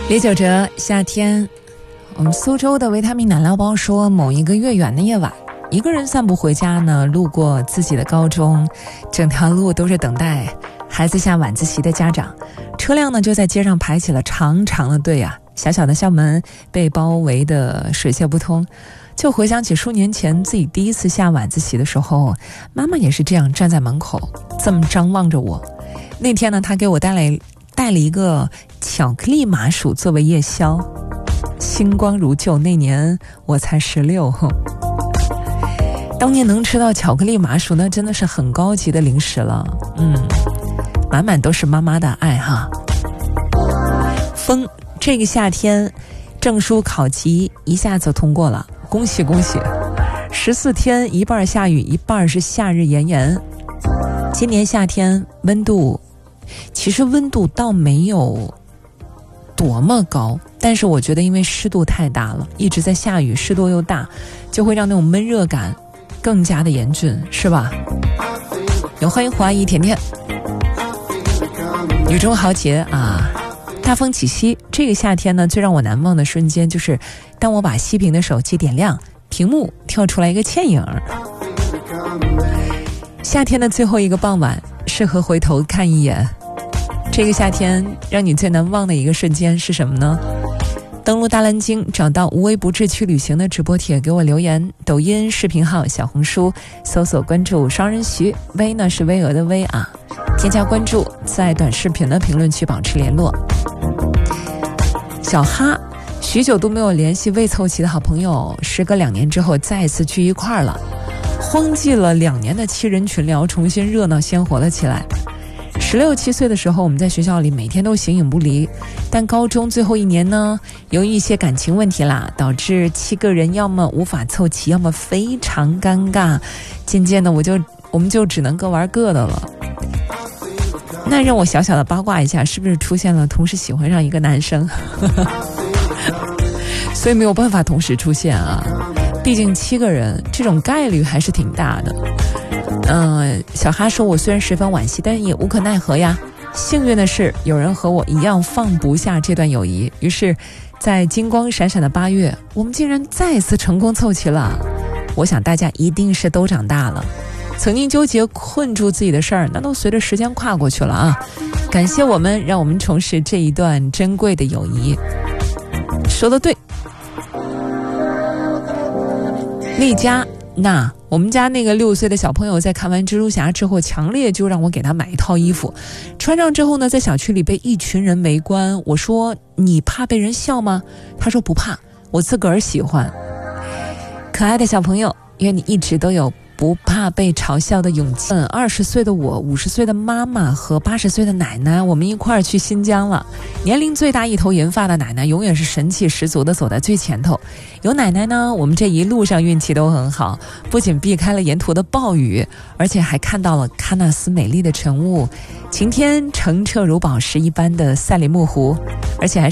李玖哲，夏天。我们苏州的维他命奶酪包说，某一个月圆的夜晚，一个人散步回家呢，路过自己的高中，整条路都是等待孩子下晚自习的家长，车辆呢就在街上排起了长长的队啊，小小的校门被包围的水泄不通。就回想起数年前自己第一次下晚自习的时候，妈妈也是这样站在门口，这么张望着我。那天呢，她给我带了一个巧克力麻薯作为夜宵，星光如旧。那年我才16，当年能吃到巧克力麻薯，那真的是很高级的零食了。满满都是妈妈的爱哈。风，这个夏天证书考级一下子通过了，恭喜恭喜！14天，一半下雨，一半是夏日炎炎。今年夏天其实温度倒没有多么高，但是我觉得因为湿度太大了，一直在下雨，湿度又大，就会让那种闷热感更加的严峻，是吧？有欢迎华谊甜甜，雨中豪杰啊！大风起兮，这个夏天呢，最让我难忘的瞬间就是当我把熄屏的手机点亮，屏幕跳出来一个倩影。夏天的最后一个傍晚，适合回头看一眼。这个夏天让你最难忘的一个瞬间是什么呢？登录大蓝鲸，找到无微不至去旅行的直播帖，给我留言。抖音视频号、小红书搜索关注双人徐，微呢是巍峨的微啊，添加关注，在短视频的评论区保持联络。小哈，许久都没有联系未凑齐的好朋友，时隔2年之后再一次聚一块了。荒寂了2年的7人群聊重新热闹鲜活了起来。16、17岁的时候，我们在学校里每天都形影不离，但高中最后1年呢，由于一些感情问题啦，导致7个人要么无法凑齐，要么非常尴尬。渐渐的，我们就只能各玩各的了。那让我小小的八卦一下，是不是出现了同时喜欢上一个男生？所以没有办法同时出现啊，毕竟7个人这种概率还是挺大的。小哈说，我虽然十分惋惜，但也无可奈何呀。幸运的是，有人和我一样放不下这段友谊，于是在金光闪闪的8月，我们竟然再次成功凑齐了。我想大家一定是都长大了，曾经纠结困住自己的事儿，那都随着时间跨过去了啊！感谢我们，让我们重拾这一段珍贵的友谊。说得对。丽佳，那我们家那个6岁的小朋友在看完蜘蛛侠之后，强烈就让我给他买一套衣服，穿上之后呢，在小区里被一群人围观。我说，你怕被人笑吗？他说不怕，我自个儿喜欢。可爱的小朋友，愿你一直都有不怕被嘲笑的勇气。20岁的我，50岁的妈妈和80岁的奶奶，我们一块儿去新疆了。年龄最大一头银发的奶奶永远是神气十足的走在最前头。有奶奶呢，我们这一路上运气都很好，不仅避开了沿途的暴雨，而且还看到了喀纳斯美丽的晨雾，晴天澄澈如宝石一般的赛里木湖，而且还